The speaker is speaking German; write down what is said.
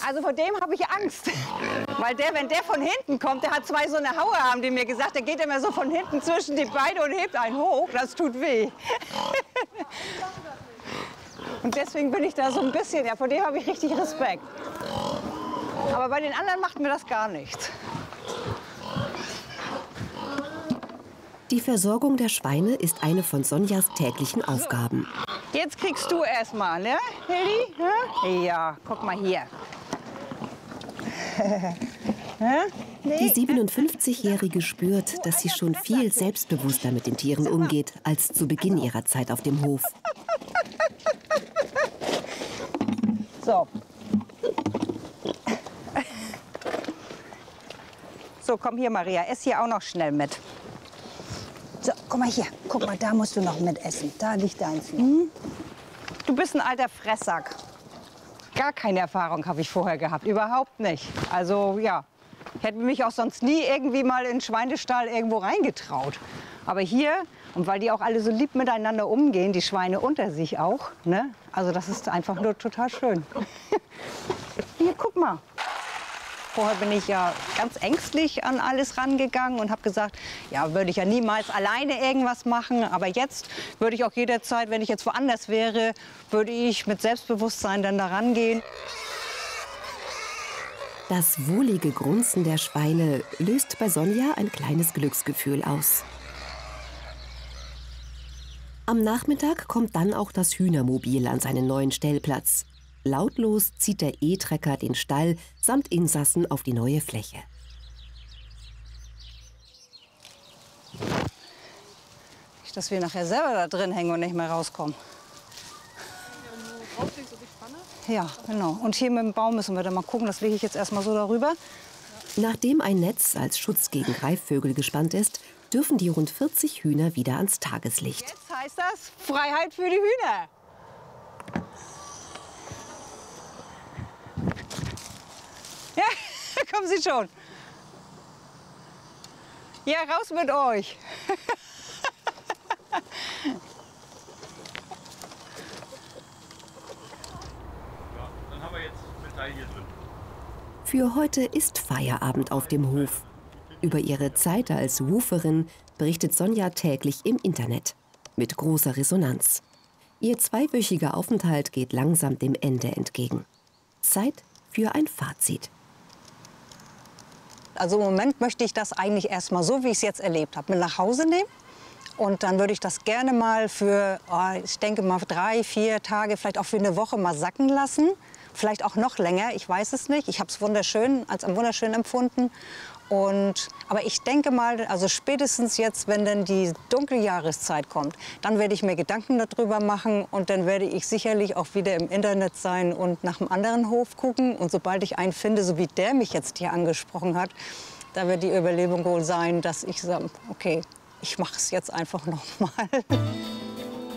Also vor dem habe ich Angst. Weil wenn der von hinten kommt, der hat zwei so eine Haue, haben die mir gesagt, der geht immer so von hinten zwischen die Beine und hebt einen hoch. Das tut weh. Und deswegen bin ich da so ein bisschen, ja, vor dem habe ich richtig Respekt. Aber bei den anderen macht mir das gar nichts. Die Versorgung der Schweine ist eine von Sonjas täglichen Aufgaben. Jetzt kriegst du erstmal, ne, Hildi? Ja, guck mal hier. Die 57-Jährige spürt, dass sie schon viel selbstbewusster mit den Tieren umgeht, als zu Beginn ihrer Zeit auf dem Hof. So. So, komm hier, Maria, ess hier auch noch schnell mit. So, guck mal hier. Guck mal, da musst du noch mit essen. Da liegt deins. Du bist ein alter Fresssack. Gar keine Erfahrung habe ich vorher gehabt. Überhaupt nicht. Also, ja. Ich hätte mich auch sonst nie irgendwie mal in den Schweinestall irgendwo reingetraut. Aber hier, und weil die auch alle so lieb miteinander umgehen, die Schweine unter sich auch, ne? Also das ist einfach nur total schön. Hier, guck mal. Vorher bin ich ja ganz ängstlich an alles rangegangen und habe gesagt, ja, würde ich ja niemals alleine irgendwas machen. Aber jetzt würde ich auch jederzeit, wenn ich jetzt woanders wäre, würde ich mit Selbstbewusstsein dann da rangehen. Das wohlige Grunzen der Schweine löst bei Sonja ein kleines Glücksgefühl aus. Am Nachmittag kommt dann auch das Hühnermobil an seinen neuen Stellplatz. Lautlos zieht der E-Trecker den Stall samt Insassen auf die neue Fläche. Nicht, dass wir nachher selber da drin hängen und nicht mehr rauskommen. Ja, genau. Und hier mit dem Baum müssen wir dann mal gucken. Das lege ich jetzt erstmal so darüber. Nachdem ein Netz als Schutz gegen Greifvögel gespannt ist, dürfen die rund 40 Hühner wieder ans Tageslicht. Jetzt heißt das Freiheit für die Hühner. Ja, kommen Sie schon. Ja, raus mit euch. Dann haben wir jetzt Metall hier drin. Für heute ist Feierabend auf dem Hof. Über ihre Zeit als Wooferin berichtet Sonja täglich im Internet. Mit großer Resonanz. Ihr zweiwöchiger Aufenthalt geht langsam dem Ende entgegen. Zeit für ein Fazit. Also im Moment möchte ich das eigentlich erstmal so, wie ich es jetzt erlebt habe, mit nach Hause nehmen. Und dann würde ich das gerne mal für, ich denke mal 3, 4 Tage, vielleicht auch für eine Woche mal sacken lassen. Vielleicht auch noch länger, ich weiß es nicht. Ich habe es wunderschön, als wunderschön empfunden. Aber ich denke mal, also spätestens jetzt, wenn dann die dunkle Jahreszeit kommt, dann werde ich mir Gedanken darüber machen und dann werde ich sicherlich auch wieder im Internet sein und nach einem anderen Hof gucken. Und sobald ich einen finde, so wie der mich jetzt hier angesprochen hat, da wird die Überlegung wohl sein, dass ich sage, okay, ich mache es jetzt einfach noch mal.